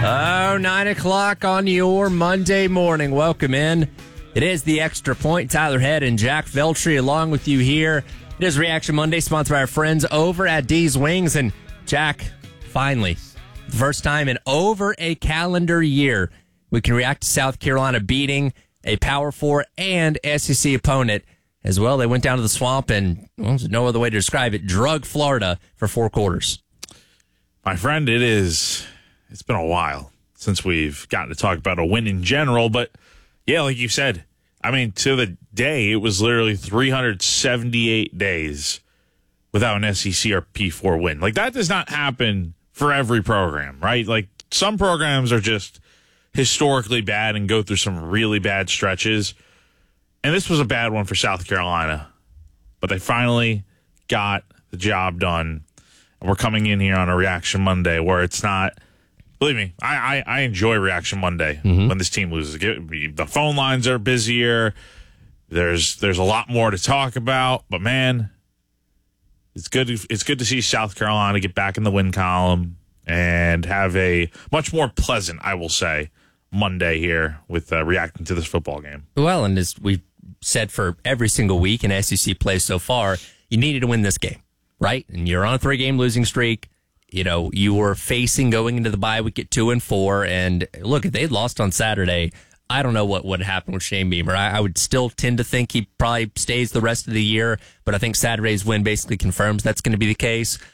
Oh, 9 o'clock on your Monday morning. Welcome in. It is the Extra Point. Tyler Head and Jack Veltri along with you here. It is Reaction Monday, sponsored by our friends over at D's Wings. And Jack, finally, the first time in over a calendar year, we can react to South Carolina beating a Power 4 and SEC opponent. As well, they went down to the swamp and, well, there's no other way to describe it, drug Florida for 4 quarters. My friend, it's been a while since we've gotten to talk about a win in general, but yeah, like you said, I mean, to the day, it was literally 378 days without an SEC or P4 win. Like, that does not happen for every program, right? Like, some programs are just historically bad and go through some really bad stretches. And this was a bad one for South Carolina, but they finally got the job done. And we're coming in here on a Reaction Monday where it's not, believe me, I enjoy Reaction Monday when this team loses. The phone lines are busier. There's a lot more to talk about, but man, it's good to see South Carolina get back in the win column and have a much more pleasant, I will say, Monday here with reacting to this football game. Well, and as we've said for every single week in SEC play so far, you needed to win this game, right? And you're on a 3-game losing streak. You know, you were facing going into the bye week at 2-4. And look, if they'd lost on Saturday, I don't know what would happen with Shane Beamer. I would still tend to think he probably stays the rest of the year, but I think Saturday's win basically confirms that's going to be the case.